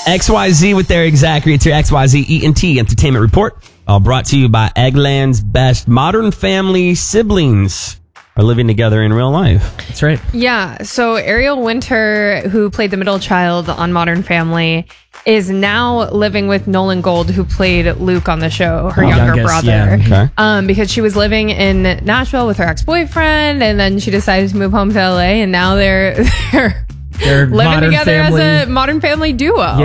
XYZ with their Zachary. It's your XYZ E&T Entertainment Report. Brought to you by Eggland's Best. Modern Family siblings are living together in real life. That's right. Yeah. So Ariel Winter, who played the middle child on Modern Family, is now living with Nolan Gold, who played Luke on the show, her younger brother. Yeah. Okay. Because she was living in Nashville with her ex-boyfriend, and then she decided to move home to LA, and now they're living together as a Modern Family duo.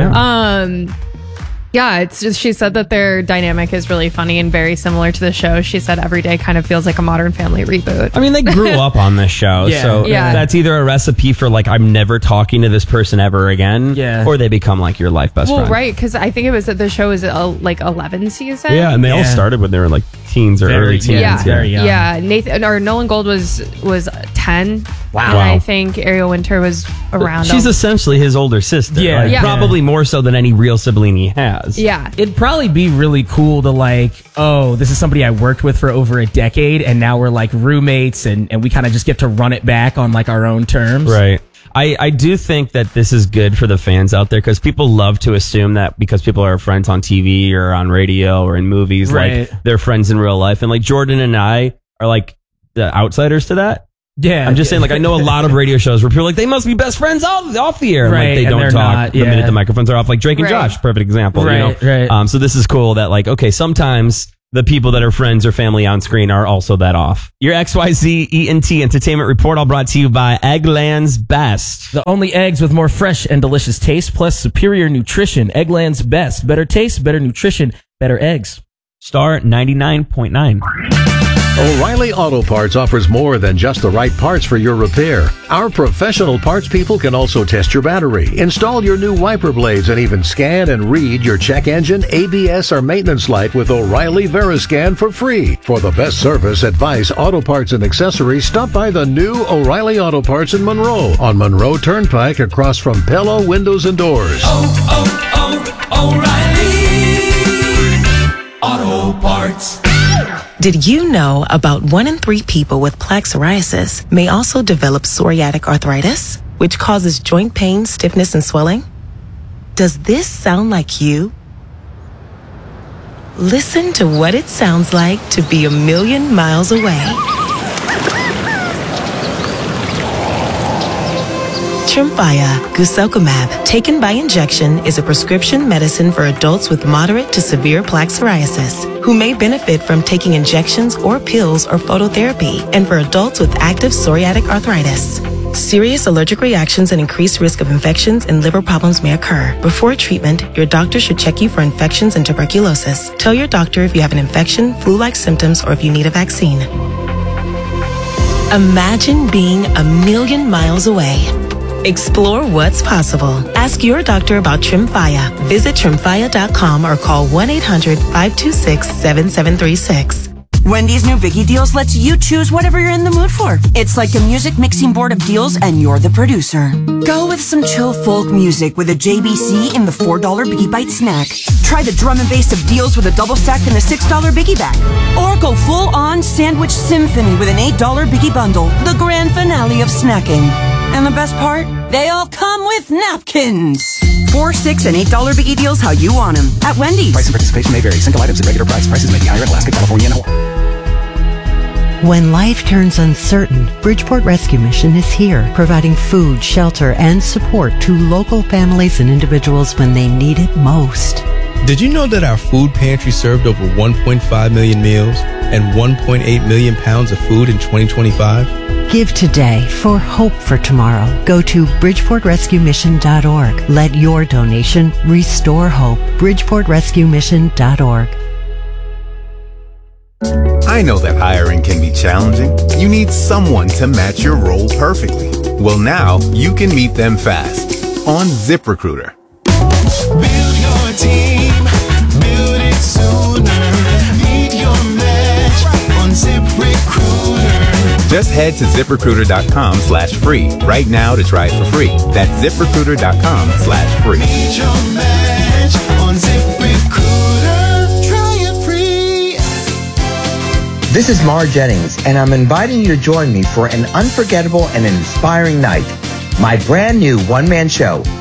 Yeah. Yeah, it's just, she said that their dynamic is really funny and very similar to the show. She said every day kind of feels like a Modern Family reboot. I mean, they grew up on this show, so that's either a recipe for like, I'm never talking to this person ever again, or they become like your life best friend. Well, right, because I think it was that the show is like 11 seasons. Yeah, and they all started when they were like teens or early teens. Yeah, Nathan or Nolan Gold was 10. Wow. And I think Ariel Winter was around. She's essentially his older sister. Yeah. Probably more so than any real sibling he has. Yeah. It'd probably be really cool to like, oh, this is somebody I worked with for over a decade, and now we're like roommates, and we kind of just get to run it back on like our own terms. Right. I do think that this is good for the fans out there, because people love to assume that because people are friends on TV or on radio or in movies, like they're friends in real life. And like Jordan and I are like the outsiders to that. Yeah, I'm just saying, like, I know a lot of radio shows where people are like, they must be best friends off the air. And, like, they don't talk the minute the microphones are off. Like Drake and Josh, perfect example. So this is cool that, like, okay, sometimes the people that are friends or family on screen are also that off. Your XYZ E&T Entertainment Report, all brought to you by Eggland's Best. The only eggs with more fresh and delicious taste, plus superior nutrition. Eggland's Best. Better taste, better nutrition, better eggs. Star 99.9. O'Reilly Auto Parts offers more than just the right parts for your repair. Our professional parts people can also test your battery, install your new wiper blades, and even scan and read your check engine, ABS, or maintenance light with O'Reilly Veriscan for free. For the best service, advice, auto parts, and accessories, stop by the new O'Reilly Auto Parts in Monroe on Monroe Turnpike across from Pello Windows and Doors. O'Reilly Auto Parts. Did you know about 1 in 3 people with plaque psoriasis may also develop psoriatic arthritis, which causes joint pain, stiffness, and swelling? Does this sound like you? Listen to what it sounds like to be a million miles away. Tremfya guselkumab, taken by injection, is a prescription medicine for adults with moderate to severe plaque psoriasis who may benefit from taking injections or pills or phototherapy, and for adults with active psoriatic arthritis. Serious allergic reactions and increased risk of infections and liver problems may occur. Before treatment, your doctor should check you for infections and tuberculosis. Tell your doctor if you have an infection, flu-like symptoms, or if you need a vaccine. Imagine being a million miles away. Explore what's possible. Ask your doctor about Tremfya. Visit Tremfya.com or call 1-800-526-7736. Wendy's new Biggie Deals lets you choose whatever you're in the mood for. It's like a music mixing board of deals, and you're the producer. Go with some chill folk music with a JBC in the $4 Biggie Bite snack. Try the drum and bass of deals with a double stack in the $6 Biggie bag. Or go full-on sandwich symphony with an $8 Biggie bundle, the grand finale of snacking. And the best part? They all come with napkins. $4, $6, and $8 Biggie Deals how you want them. At Wendy's. Price and participation may vary. Single items at regular price. Prices may be higher in Alaska, California, and Hawaii. When life turns uncertain, Bridgeport Rescue Mission is here, providing food, shelter, and support to local families and individuals when they need it most. Did you know that our food pantry served over 1.5 million meals and 1.8 million pounds of food in 2025? Give today for hope for tomorrow. Go to BridgeportRescueMission.org. Let your donation restore hope. BridgeportRescueMission.org. I know that hiring can be challenging. You need someone to match your role perfectly. Well, now you can meet them fast on ZipRecruiter. Build your team, build it sooner. Meet your match on ZipRecruiter. Just head to ZipRecruiter.com/free right now to try it for free. That's ZipRecruiter.com/free. Meet your match on ZipRecruiter. Try it free. This is Mar Jennings, and I'm inviting you to join me for an unforgettable and inspiring night. My brand new one-man show,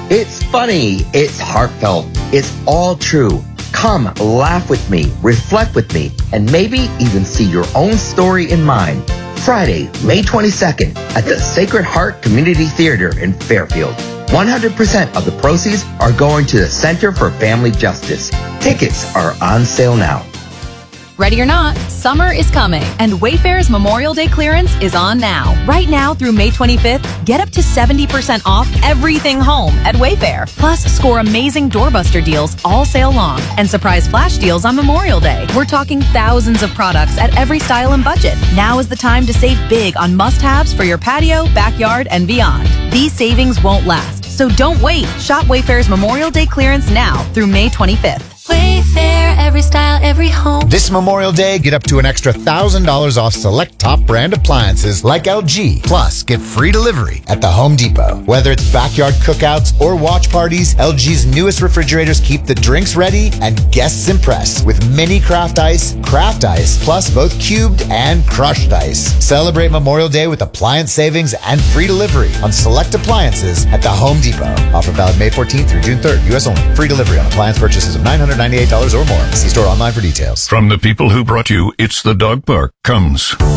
It's funny, it's heartfelt, it's all true. Come, laugh with me, reflect with me, and maybe even see your own story in mine. Friday, May 22nd at the Sacred Heart Community Theater in Fairfield. 100% of the proceeds are going to the Center for Family Justice. Tickets are on sale now. Ready or not, summer is coming, and Wayfair's Memorial Day clearance is on now. Right now through May 25th, get up to 70% off everything home at Wayfair. Plus, score amazing doorbuster deals all sale long and surprise flash deals on Memorial Day. We're talking thousands of products at every style and budget. Now is the time to save big on must-haves for your patio, backyard, and beyond. These savings won't last, so don't wait. Shop Wayfair's Memorial Day clearance now through May 25th. Wayfair, every style, every home. This Memorial Day, get up to an extra $1,000 off select top brand appliances like LG. Plus, get free delivery at the Home Depot. Whether it's backyard cookouts or watch parties, LG's newest refrigerators keep the drinks ready and guests impressed with mini craft ice, plus both cubed and crushed ice. Celebrate Memorial Day with appliance savings and free delivery on select appliances at the Home Depot. Offer valid May 14th through June 3rd, U.S. only. Free delivery on appliance purchases of $998 or more. See store online for details. From the people who brought you It's the Dog Park comes